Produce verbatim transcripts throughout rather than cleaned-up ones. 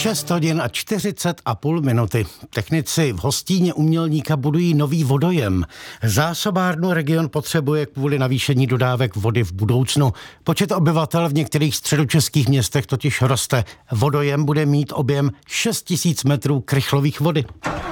šest hodin a čtyřicet a půl minuty. Technici v Hostíně Umělníka budují nový vodojem. Zásobárnu region potřebuje kvůli navýšení dodávek vody v budoucnu. Počet obyvatel v některých středočeských městech totiž roste. Vodojem bude mít objem šest tisíc metrů krychlových vody.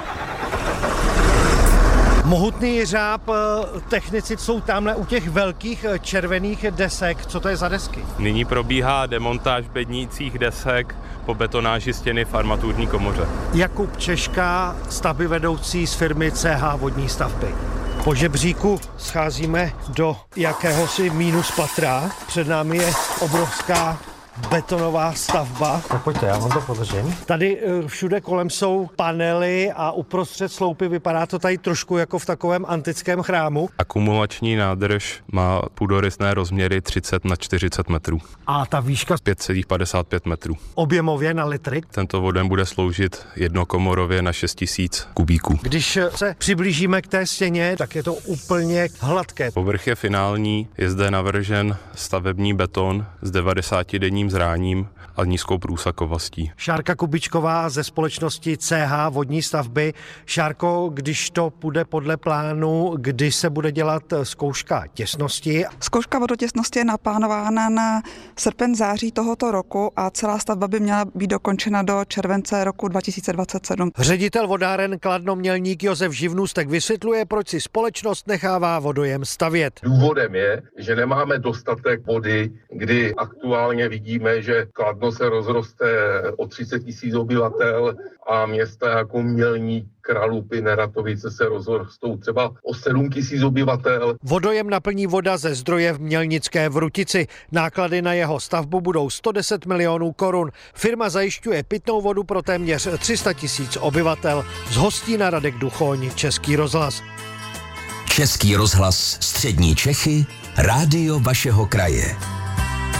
Mohutný jeřáb, technici jsou tamhle u těch velkých červených desek. Co to je za desky? Nyní probíhá demontáž bednících desek po betonáži stěny v armaturní komoře. Jakub Češka, stavbyvedoucí z firmy C H Vodní stavby. Po žebříku scházíme do jakéhosi mínus patra. Před námi je obrovská betonová stavba. Tak pojďte, já vám to podržím. Tady všude kolem jsou panely a uprostřed sloupy vypadá to tady trošku jako v takovém antickém chrámu. Akumulační nádrž má půdorysné rozměry třicet na čtyřicet metrů. A ta výška pět celá padesát pět metrů. Objemově na litry. Tento vodem bude sloužit jednokomorově na šest tisíc kubíků. Když se přiblížíme k té stěně, tak je to úplně hladké. Povrch je finální, je zde navržen stavební beton s devadesátidenním zráním a nízkou průsakovostí. Šárka Kubičková ze společnosti C H Vodní stavby. Šárko, když to půjde podle plánu, kdy se bude dělat zkouška těsnosti? Zkouška vodotěsnosti je naplánována na srpen září tohoto roku a celá stavba by měla být dokončena do července roku dva tisíce dvacet sedm. Ředitel vodáren Kladno Mělník Josef Živnůstek vysvětluje, proč si společnost nechává vodojem stavět. Důvodem je, že nemáme dostatek vody, kdy aktuálně vidíme, že Kladno se rozroste o třicet tisíc obyvatel a města jako Mělník, Kralupy, Neratovice se rozrostou třeba o sedm tisíc obyvatel. Vodojem naplní voda ze zdroje v Mělnické Vrutici. Náklady na jeho stavbu budou sto deset milionů korun. Firma zajišťuje pitnou vodu pro téměř tři sta tisíc obyvatel. Z Hostína Radek Duchoň, Český rozhlas. Český rozhlas Střední Čechy, rádio vašeho kraje.